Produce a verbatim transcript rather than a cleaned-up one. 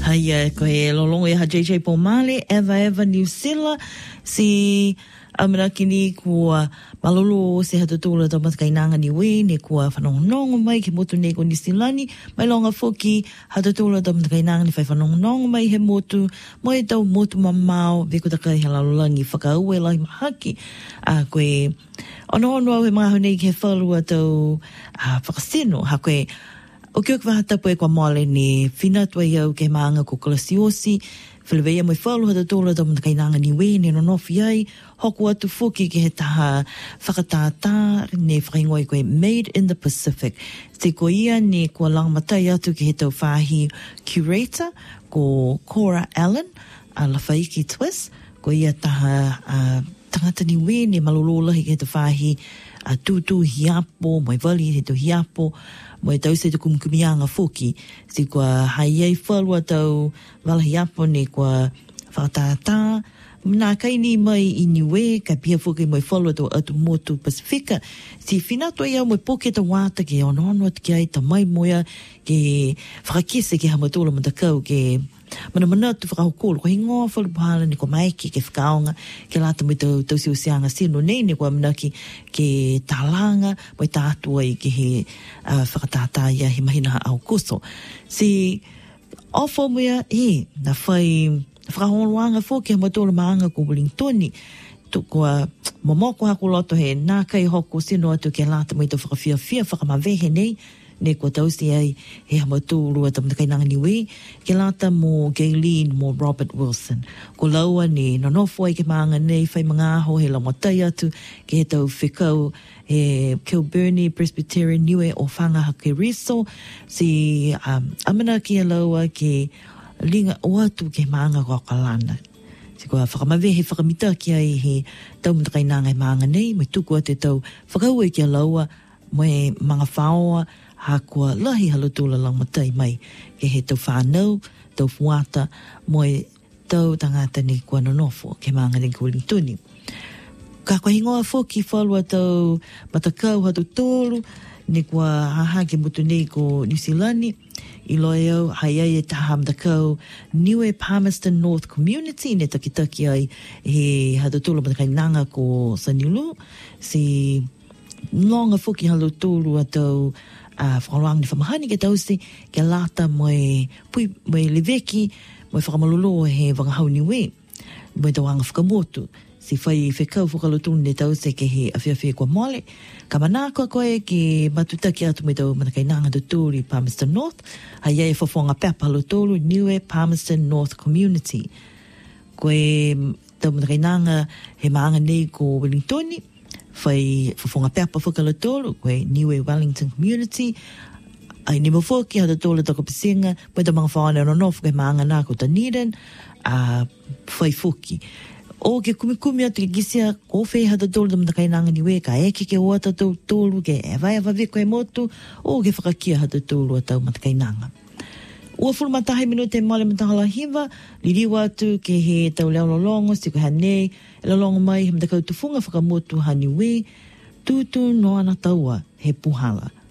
Haia, ko e lolongo e ha J J Pomale, Eva Eva New Zealand, si amana kini kua malolo se hatutula tau matakainanga ni we, ne kua whanongonongo mai ke motu neko ni Silani, mai longa foki hatutula tau matakainanga ni whai whanongonongo mai he motu, mo e tau motu mamao, veko takai he lalolangi whakaue lai mahaki, a koe ono ono au he maho nei ke whalua tau whakasino, ha koe o kia kwa hatapu e kwa mole ni whina tua iau ke maanga ko Kalasiosi, whileweia mai whalu hata tōla tau matakainanga ni we, ne no nofi ai, hoku atu fuki ke he taha whakatātā, ne whakaingoi koe Made in the Pacific. Te ko ia ne kua langmatai atu ke he tau whahi curator, ko Cora Allen, a Lafaiki Twist, ko ia taha uh, tangata ni we, ne malololahi ke he tau whahi a tūtū hiapo, mai wali he tau hiapo, mo e tau se te kumkumianga foki, si kua hai ei whalua tau walahi apo ne kua whakatātā, mnā kaini mai i niwe, ka pia foki mo e whalua tau atu motu Pasifika, si whinatua iau mo e poke ta wāta ke onono ati ki ai ta mai moia ke whakakese ke hamatola matakau ke mana mana tu whakahokolo, ko hingoa whalu pahala ni ko maiki ke whakaonga, ke lata mai tau tau siu sianga sino nei ne kua manaki ke tālanga, mai tātua i ke he uh, whakatātā ia he mahina au koso. Si ofo mea he, na whai whakaholoanga fo ke hamatola maanga ko Wellingtoni, tu kua momoko hako loto he nā kai hoko sino atu ke lata mai tau whakawhia whia whakamawehe nei, ne kua tausi ai he hamatūrua ta matakainanga ni we, ke lata mo Gayleen mo Robert Wilson. Ko laua ni nonofo ai ke maanga nei, whai mga aho he laumatai atu, ke he tau whikau he Kilburnie Presbyterian niwe o Whangahake Riso, si um, amana ki a laua ke linga o atu ke maanga ko kalana. Si kua whakamawehe whakamita ki ai he tau matakainanga he maanga nei, mai tuku ate tau whakaue ki a laua, mo e mga whaoa, ha kua lahi halutula lang matai mai ke he tau whanau, tau fuata, mo e tau tangata ni kua nonofo ke maanga ni Wellingtoni. Ka kua hingoa foki whalua tau matakau hatu tolu, ni kua haha ke mutu nei ko New Zealani, i loe au hai ai e taha matakau Niue Palmerston North Community, ne takitaki ai he hatu tolu matakainanga ko Saniulu, si longa foki halutulu atau a uh, whakaroang ni whamahani ke tausi ke lata moe pui moe leveki moe whakamalolo he wangahau ni we moe tawanga whakamotu si whai whekau whakalotun ne tausi ke he awhiawhi kua mole ka manako koe ke matutaki atu me tau manakainanga tuturi Palmerston North hai ei whawhonga pepa halutulu Niue Palmerston North Community koe tau manakainanga he maanga nei ko Wellingtoni whai whawhonga pepa whakalatolo, koe Niue Wellington Community, ai ni mawhoki hata tōla tako pisinga, mai ta mga whaone no nofu kei maanga nā ko Dunedin, a whai whoki. O ke kumikumi atu ke gisia, ko whai hata tōla ta matakainanga niwe, ka eke ke oata tau tōlu, ke ewai awa viko e motu, o ke whakakia hata tōlu atau matakainanga. Ua fulu matahi minute male matahala hiva, liriwa atu ke he tau leo lolongo, siko hanei, e lolongo mai he mtakau tufunga whakamotu hani we, tūtū noana taua he puhala.